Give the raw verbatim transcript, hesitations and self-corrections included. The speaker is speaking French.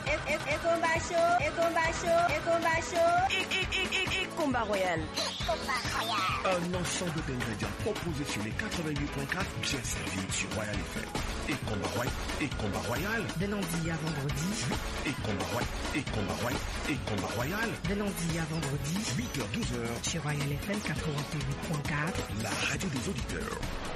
et, et, et combat chaud, et combat chaud, et combat chaud. Et, et, et, et, et combat royal. Et combat royal. Un ensemble d'ingrédients proposés sur les quatre-vingt-huit point quatre, bien servi sur Royal F M. Et combat royal, et combat royal. De lundi à vendredi. Et combat royal, et combat royal, et combat royal. De lundi à vendredi. huit heures douze heures. Sur Royal F M quatre-vingt-huit point quatre. La radio des auditeurs.